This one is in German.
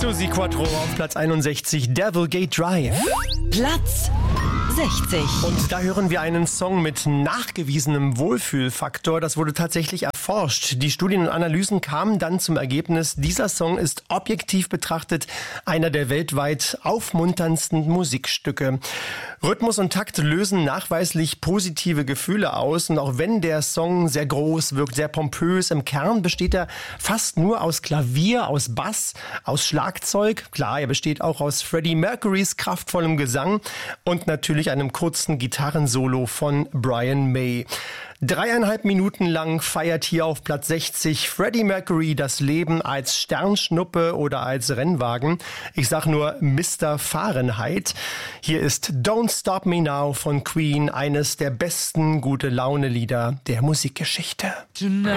Suzi Quatro auf Platz 61, Devil Gate Drive. Platz 60. Und da hören wir einen Song mit nachgewiesenem Wohlfühlfaktor. Das wurde tatsächlich erforscht. Die Studien und Analysen kamen dann zum Ergebnis, dieser Song ist objektiv betrachtet einer der weltweit aufmunterndsten Musikstücke. Rhythmus und Takt lösen nachweislich positive Gefühle aus. Und auch wenn der Song sehr groß wirkt, sehr pompös, im Kern besteht er fast nur aus Klavier, aus Bass, aus Schlagzeug. Klar, er besteht auch aus Freddie Mercurys kraftvollem Gesang und natürlich einem kurzen Gitarrensolo von Brian May. 3,5 Minuten lang feiert hier auf Platz 60 Freddie Mercury das Leben als Sternschnuppe oder als Rennwagen. Ich sag nur Mr. Fahrenheit. Hier ist Don't Stop Me Now von Queen, eines der besten Gute-Laune-Lieder der Musikgeschichte.